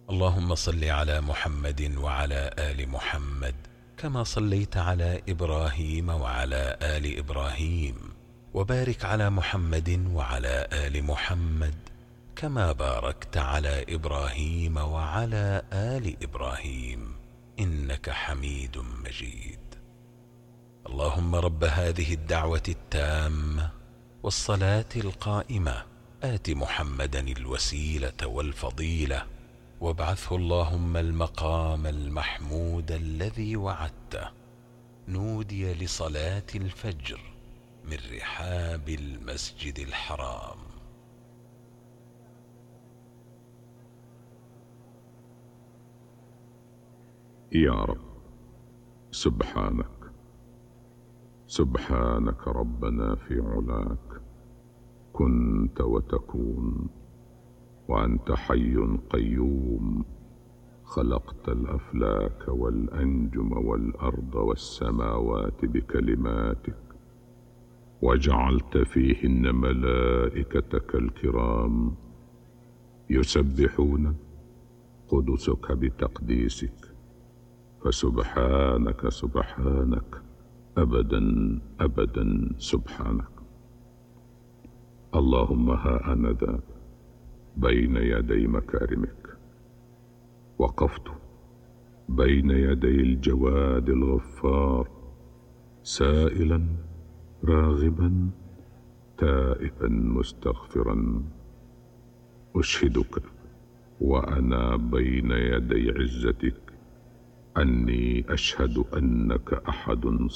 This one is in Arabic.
اللهم صل على محمد وعلى آل محمد كما صليت على إبراهيم وعلى آل إبراهيم، وبارك على محمد وعلى آل محمد كما باركت على إبراهيم وعلى آل إبراهيم إنك حميد مجيد. اللهم رب هذه الدعوة التامة والصلاة القائمة آت محمدا الوسيلة والفضيلة وابعثه اللهم المقام المحمود الذي وعدته. نودي لصلاة الفجر من رحاب المسجد الحرام. يا رب، سبحانك ربنا في علاك، كنت وتكون، وأنت حي قيوم، خلقت الأفلاك والأنجم والأرض والسماوات بكلماتك، وجعلت فيهن ملائكتك الكرام يسبحون قدسك بتقديسك، فسبحانك سبحانك أبدا أبدا سبحانك. اللهم ها أنا ذا بين يدي مكارمك، وقفت بين يدي الجواد الغفار، سائلا راغبا تائبا مستغفرا، أشهدك وأنا بين يدي عزتك أني أشهد أنك أحد